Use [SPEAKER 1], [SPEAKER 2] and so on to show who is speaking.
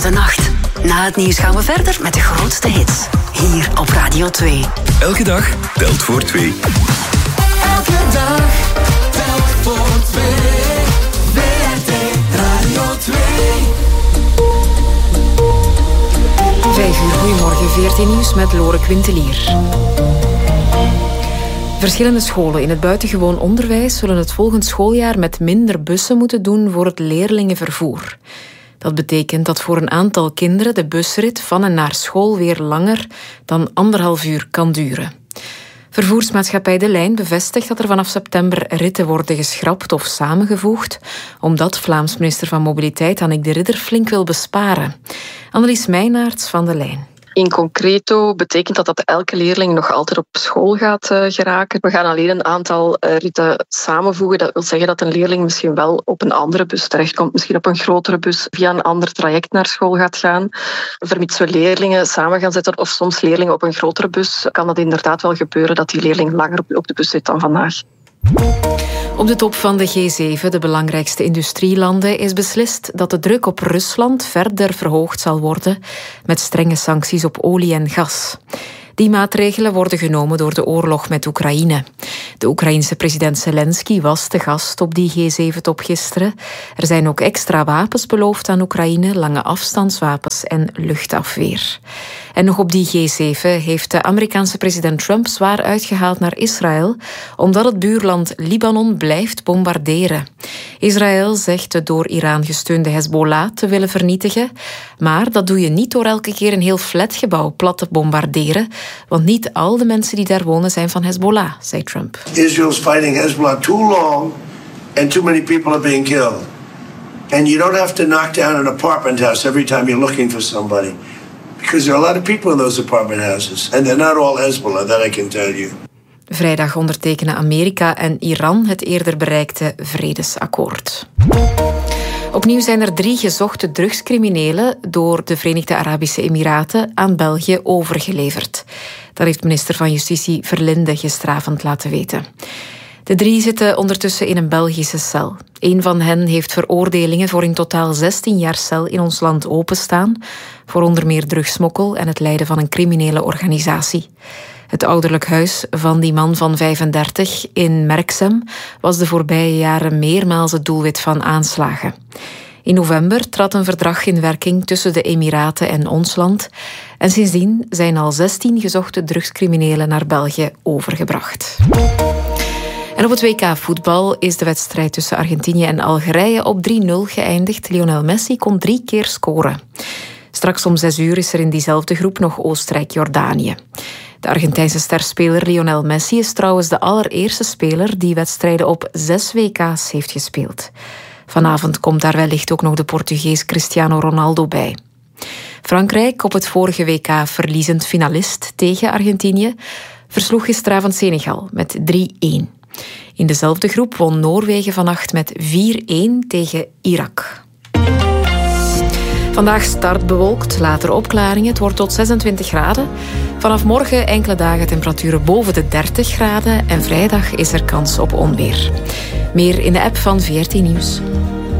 [SPEAKER 1] de nacht. Na het nieuws gaan we verder met de grootste hits. Hier op Radio 2.
[SPEAKER 2] Elke dag telt voor 2.
[SPEAKER 3] Elke dag telt voor 2. WRT Radio 2.
[SPEAKER 4] 5 uur, goedemorgen, 14 nieuws met Lore Quintelier. Verschillende scholen in het buitengewoon onderwijs zullen het volgend schooljaar met minder bussen moeten doen voor het leerlingenvervoer. Dat betekent dat voor een aantal kinderen de busrit van en naar school weer langer dan 1,5 uur kan duren. Vervoersmaatschappij De Lijn bevestigt dat er vanaf september ritten worden geschrapt of samengevoegd, omdat Vlaams minister van Mobiliteit Annick de Ridder flink wil besparen. Annelies Meijnaerts van De Lijn.
[SPEAKER 5] In concreto betekent dat elke leerling nog altijd op school gaat geraken. We gaan alleen een aantal ritten samenvoegen. Dat wil zeggen dat een leerling misschien wel op een andere bus terechtkomt, misschien op een grotere bus via een ander traject naar school gaat gaan. Vermits we leerlingen samen gaan zetten of soms leerlingen op een grotere bus, kan dat inderdaad wel gebeuren dat die leerling langer op de bus zit dan vandaag.
[SPEAKER 4] Op de top van de G7, de belangrijkste industrielanden, is beslist dat de druk op Rusland verder verhoogd zal worden met strenge sancties op olie en gas. Die maatregelen worden genomen door de oorlog met Oekraïne. De Oekraïense president Zelensky was te gast op die G7-top gisteren. Er zijn ook extra wapens beloofd aan Oekraïne, lange afstandswapens en luchtafweer. En nog op die G7 heeft de Amerikaanse president Trump zwaar uitgehaald naar Israël, omdat het buurland Libanon blijft bombarderen. Israël zegt de door Iran gesteunde Hezbollah te willen vernietigen, maar dat doe je niet door elke keer een heel flatgebouw plat te bombarderen, want niet al de mensen die daar wonen zijn van Hezbollah, zei Trump.
[SPEAKER 6] Israel's fighting Hezbollah too long and too many people are being killed. And you don't have to knock down an apartment house every time you're looking for somebody. Because there are a lot of people in those apartment houses. And they're not all Hezbollah, that I can tell you.
[SPEAKER 4] Vrijdag ondertekenen Amerika en Iran het eerder bereikte vredesakkoord. Opnieuw zijn er 3 gezochte drugscriminelen door de Verenigde Arabische Emiraten aan België overgeleverd. Dat heeft minister van Justitie Verlinde gisteravond laten weten. De 3 zitten ondertussen in een Belgische cel. Een van hen heeft veroordelingen voor in totaal 16 jaar cel in ons land openstaan, voor onder meer drugsmokkel en het leiden van een criminele organisatie. Het ouderlijk huis van die man van 35 in Merksem was de voorbije jaren meermaals het doelwit van aanslagen. In november trad een verdrag in werking tussen de Emiraten en ons land en sindsdien zijn al 16 gezochte drugscriminelen naar België overgebracht. En op het WK voetbal is de wedstrijd tussen Argentinië en Algerije op 3-0 geëindigd. Lionel Messi kon 3 keer scoren. Straks om 6 uur is er in diezelfde groep nog Oostenrijk-Jordanië. De Argentijnse sterspeler Lionel Messi is trouwens de allereerste speler die wedstrijden op 6 WK's heeft gespeeld. Vanavond komt daar wellicht ook nog de Portugees Cristiano Ronaldo bij. Frankrijk, op het vorige WK verliezend finalist tegen Argentinië, versloeg gisteravond Senegal met 3-1. In dezelfde groep won Noorwegen vannacht met 4-1 tegen Irak. Vandaag start bewolkt, later opklaringen. Het wordt tot 26 graden. Vanaf morgen enkele dagen temperaturen boven de 30 graden. En vrijdag is er kans op onweer. Meer in de app van VRT Nieuws.